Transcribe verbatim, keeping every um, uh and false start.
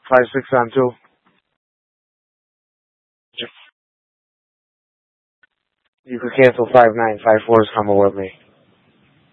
Five six on two. You could cancel five nine. Five four is coming with me.